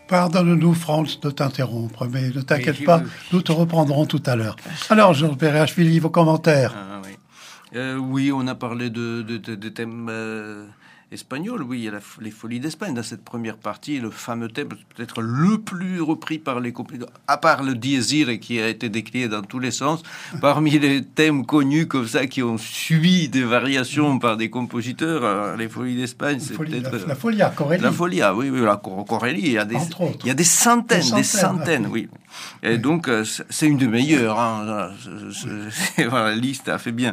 Pardonne-nous, Franz, de t'interrompre, mais ne t'inquiète pas, nous te reprendrons tout à l'heure. Alors, Georges Perrachvili, vos commentaires. Oui, on a parlé de thèmes espagnols. Oui, il y a les Folies d'Espagne dans cette première partie. Le fameux thème, peut-être le plus repris par les compositeurs, à part le Dies Irae qui a été décliné dans tous les sens. Parmi les thèmes connus comme ça qui ont subi des variations par des compositeurs, les Folies d'Espagne, c'est peut-être la Folia, Corelli. La Folia, oui, la Corelli. Il y a des centaines, oui. Et donc, c'est une des meilleures. Hein. Voilà, la liste a fait bien.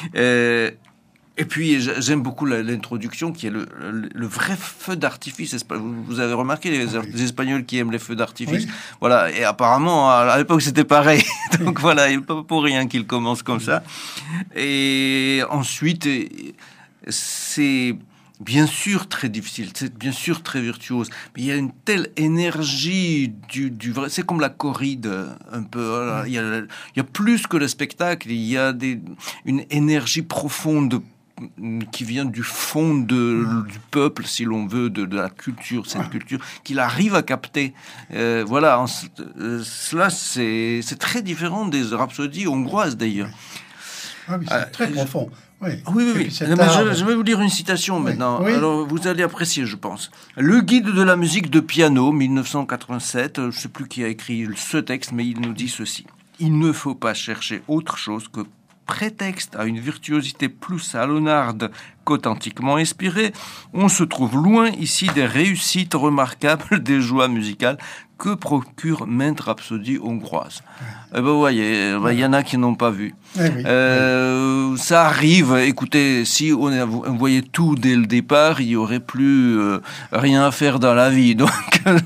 Et puis, j'aime beaucoup l'introduction qui est le vrai feu d'artifice. Vous avez remarqué les Espagnols qui aiment les feux d'artifice. Oui. Voilà. Et apparemment, à l'époque, c'était pareil. Donc voilà, il n'est pas pour rien qu'il commence comme ça. Et ensuite, c'est bien sûr très difficile, c'est bien sûr très virtuose, mais il y a une telle énergie du vrai. C'est comme la corride, un peu. Voilà. Il y a plus que le spectacle. Il y a une énergie profonde qui vient du fond du peuple, si l'on veut, de la culture, cette culture, qu'il arrive à capter. Voilà, cela, c'est très différent des rhapsodies hongroises, d'ailleurs. Ah oui, c'est très profond. Oui. Mais je vais vous lire une citation maintenant. Oui. Alors, vous allez apprécier, je pense. Le guide de la musique de piano, 1987, je ne sais plus qui a écrit ce texte, mais il nous dit ceci. Il ne faut pas chercher autre chose que prétexte à une virtuosité plus salonnarde qu'authentiquement inspirée. On se trouve loin ici des réussites remarquables des joies musicales que procure maintes rhapsodies hongroises. Vous voyez, il y en a qui n'ont pas vu. Ça arrive. Écoutez, si on voyait tout dès le départ, il y aurait plus rien à faire dans la vie. Donc,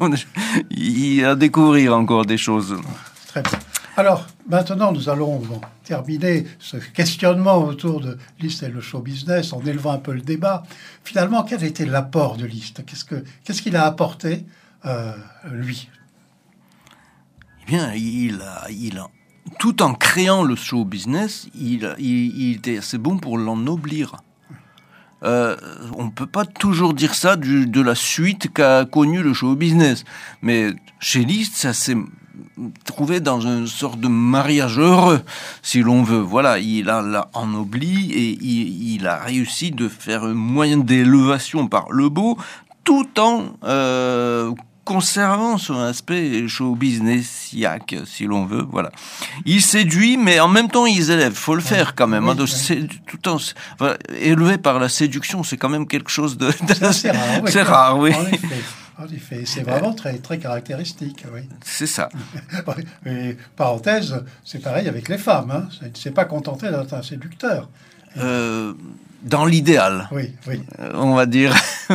il y a à découvrir encore des choses. Très bien. Alors, maintenant, nous allons terminer ce questionnement autour de Liszt et le show business en élevant un peu le débat. Finalement, quel était l'apport de Liszt ? Qu'est-ce qu'il a apporté, lui ? Eh bien, il a, tout en créant le show business, il était assez bon pour l'ennoblir. On ne peut pas toujours dire ça de la suite qu'a connue le show business. Mais chez Liszt, ça s'est trouvé dans une sorte de mariage heureux, si l'on veut. Voilà, il l'a ennobli et il a réussi de faire un moyen d'élévation par le beau, tout en conservant son aspect show businessiaque, si l'on veut. Voilà. Il séduit, mais en même temps, il élève. Faut le faire quand même. Tout en élevé par la séduction, c'est quand même quelque chose de c'est rare. C'est rare, oui. En effet, c'est vraiment très, très caractéristique. Oui. C'est ça. Et, parenthèse, c'est pareil avec les femmes. Hein. C'est pas contenté d'être un séducteur. Dans l'idéal. Oui. On va dire.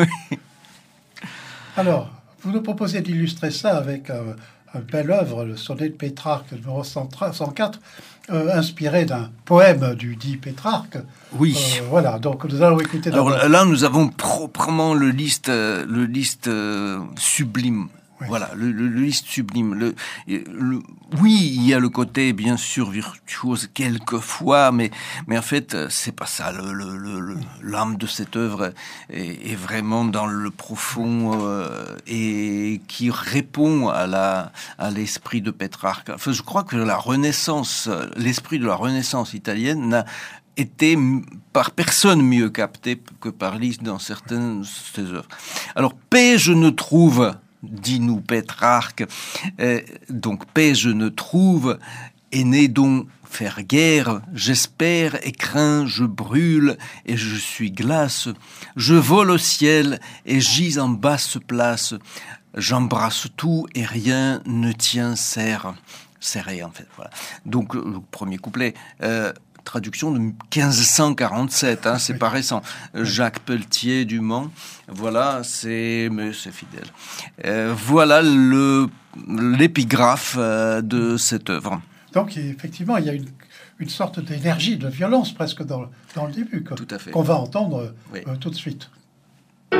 Alors, vous nous proposez d'illustrer ça avec une belle œuvre, le sonnet de Pétrarque numéro 104, inspiré d'un poème du dit Pétrarque. Oui. Voilà, donc nous allons écouter. Alors là, nous avons proprement le Liszt sublime. Oui. Voilà, le Liszt sublime. Oui, il y a le côté bien sûr virtuose quelquefois, mais en fait c'est pas ça. L'âme de cette œuvre est vraiment dans le profond et qui répond à l'esprit de Pétrarque. Enfin, je crois que l'esprit de la Renaissance italienne n'a été par personne mieux capté que par Liszt dans certaines de ses œuvres. Alors, paix, je ne trouve, dit-nous Pétrarque, donc paix, je ne trouve, et né donc faire guerre, j'espère et crains, je brûle et je suis glace, je vole au ciel et gis en basse place, j'embrasse tout et rien ne tient serré en fait. Voilà. Donc, le premier couplet... traduction de 1547, hein, c'est pas récent. Jacques Pelletier du Mans, voilà, c'est fidèle. Voilà l'épigraphe de cette œuvre. Donc effectivement, il y a une sorte d'énergie, de violence presque dans le début, tout à fait. Qu'on va entendre tout de suite.